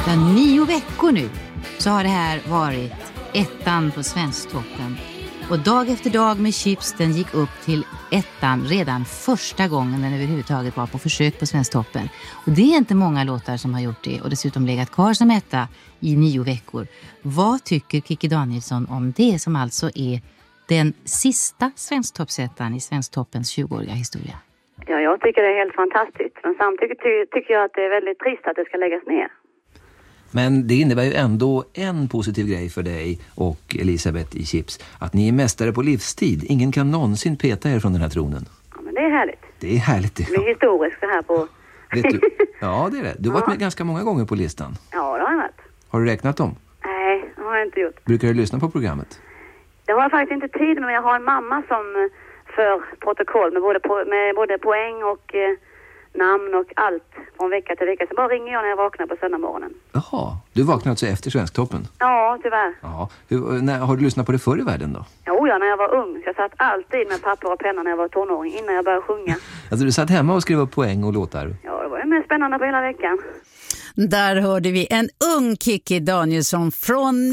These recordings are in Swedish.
9 veckor nu så har det här varit ettan på Svensktoppen. Och dag efter dag med Chips, den gick upp till ettan redan första gången den överhuvudtaget var på försök på Svensktoppen. Och det är inte många låtar som har gjort det och dessutom legat kvar som etta i 9 veckor. Vad tycker Kikki Danielsson om det som alltså är den sista Svensktoppsettan i Svensktoppens 20-åriga historia? Ja, jag tycker det är helt fantastiskt. Men samtidigt tycker jag att det är väldigt trist att det ska läggas ner. Men det innebär ju ändå en positiv grej för dig och Elisabeth i Chips. Att ni är mästare på livstid. Ingen kan någonsin peta er från den här tronen. Ja, men det är härligt. Det är härligt det. Det är historiskt det här på... Vet du? Ja, det är det. Du har varit med ganska många gånger på listan. Ja, det har jag varit. Har du räknat dem? Nej, det har jag inte gjort. Brukar du lyssna på programmet? Det har jag faktiskt inte tid med, men jag har en mamma som för protokoll med både poäng och namn och allt från vecka till vecka. Så bara ringer jag när jag vaknar på söndag morgonen. Jaha, du vaknar alltså efter Svensktoppen? Ja, tyvärr. Ja. Har du lyssnat på det förr i världen då? Jo, ja, när jag var ung. Jag satt alltid med papper och penna när jag var tonåring innan jag började sjunga. Alltså du satt hemma och skrev upp poäng och låtar? Ja, det var ju mest spännande på hela veckan. Där hörde vi en ung Kikki Danielsson från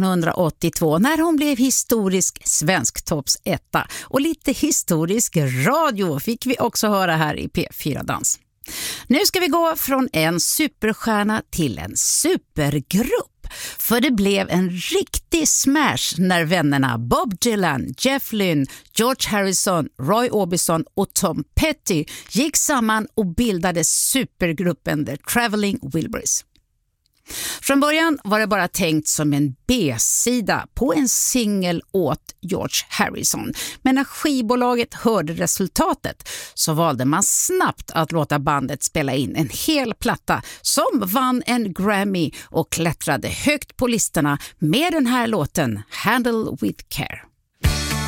1982 när hon blev historisk Svensktoppsetta. Och lite historisk radio fick vi också höra här i P4 Dans. Nu ska vi gå från en superstjärna till en supergrupp. För det blev en riktig smash när vännerna Bob Dylan, Jeff Lynne, George Harrison, Roy Orbison och Tom Petty gick samman och bildade supergruppen The Traveling Wilburys. Från början var det bara tänkt som en B-sida på en singel åt George Harrison. Men när skivbolaget hörde resultatet så valde man snabbt att låta bandet spela in en hel platta som vann en Grammy och klättrade högt på listorna med den här låten Handle with Care.